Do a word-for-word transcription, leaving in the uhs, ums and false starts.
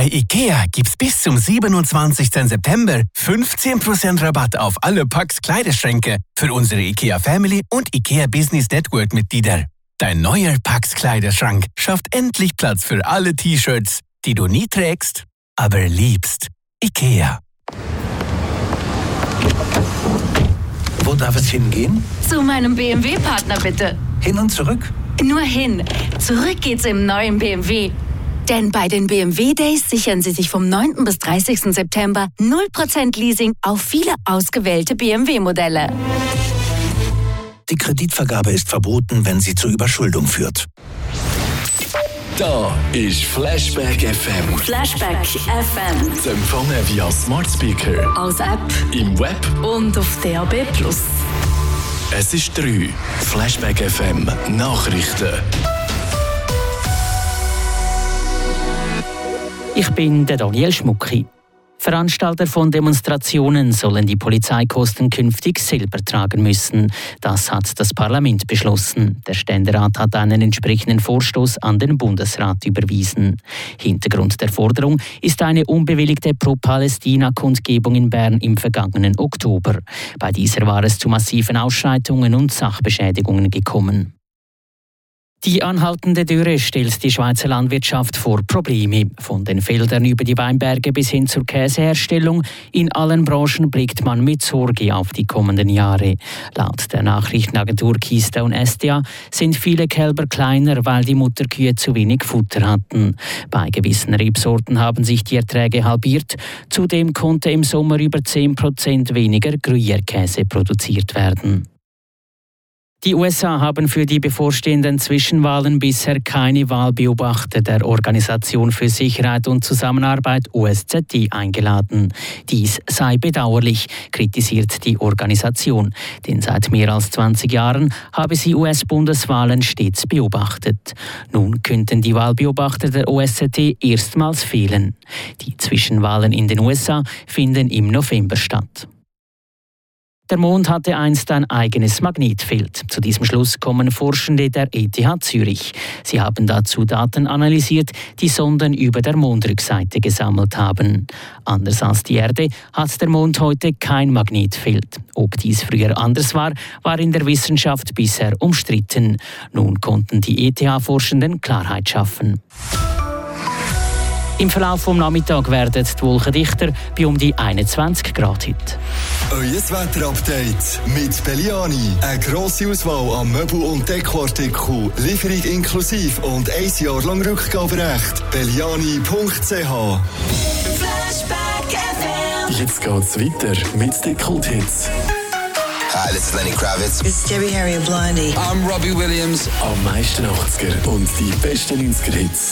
Bei IKEA gibt's bis zum siebenundzwanzigsten September fünfzehn Prozent Rabatt auf alle Pax Kleiderschränke für unsere IKEA Family und IKEA Business Network Mitglieder. Dein neuer Pax Kleiderschrank schafft endlich Platz für alle T-Shirts, die du nie trägst, aber liebst. IKEA. Wo darf es hingehen? Zu meinem B M W-Partner bitte. Hin und zurück? Nur hin. Zurück geht's im neuen B M W. Denn bei den B M W Days sichern Sie sich vom neunten bis dreißigsten September null Prozent Leasing auf viele ausgewählte B M W-Modelle. Die Kreditvergabe ist verboten, wenn sie zur Überschuldung führt. Da ist Flashback F M. Flashback F M. Zu empfangen via Smart Speaker, Als App im Web und auf D A B plus. Es ist drei. Flashback F M Nachrichten. Ich bin der Daniel Schmucki. Veranstalter von Demonstrationen sollen die Polizeikosten künftig selber tragen müssen. Das hat das Parlament beschlossen. Der Ständerat hat einen entsprechenden Vorstoß an den Bundesrat überwiesen. Hintergrund der Forderung ist eine unbewilligte Pro-Palästina-Kundgebung in Bern im vergangenen Oktober. Bei dieser war es zu massiven Ausschreitungen und Sachbeschädigungen gekommen. Die anhaltende Dürre stellt die Schweizer Landwirtschaft vor Probleme. Von den Feldern über die Weinberge bis hin zur Käseherstellung. In allen Branchen blickt man mit Sorge auf die kommenden Jahre. Laut der Nachrichtenagentur Kista und S D A sind viele Kälber kleiner, weil die Mutterkühe zu wenig Futter hatten. Bei gewissen Rebsorten haben sich die Erträge halbiert. Zudem konnte im Sommer über zehn Prozent weniger Gruyère-Käse produziert werden. Die U S A haben für die bevorstehenden Zwischenwahlen bisher keine Wahlbeobachter der Organisation für Sicherheit und Zusammenarbeit O S Z E eingeladen. Dies sei bedauerlich, kritisiert die Organisation, denn seit mehr als zwanzig Jahren habe sie U S-Bundeswahlen stets beobachtet. Nun könnten die Wahlbeobachter der O S Z E erstmals fehlen. Die Zwischenwahlen in den U S A finden im November statt. Der Mond hatte einst ein eigenes Magnetfeld. Zu diesem Schluss kommen Forschende der E T H Zürich. Sie haben dazu Daten analysiert, die Sonden über der Mondrückseite gesammelt haben. Anders als die Erde hat der Mond heute kein Magnetfeld. Ob dies früher anders war, war in der Wissenschaft bisher umstritten. Nun konnten die E T H-Forschenden Klarheit schaffen. Im Verlauf vom Nachmittag werden die Wolken dichter bei um die einundzwanzig Grad heute. Euer Wetterupdate mit Belliani. Eine grosse Auswahl an Möbel- und Dekoartikeln, Lieferung inklusive und ein Jahr lang Rückgaberecht. Belliani punkt c h. Flashback F M. Jetzt geht's weiter mit den Kulthits. Hi, this is Lenny Kravitz. It's Debbie Harry and Blondie. I'm Robbie Williams. Am meisten achtziger und die besten neunziger Hits.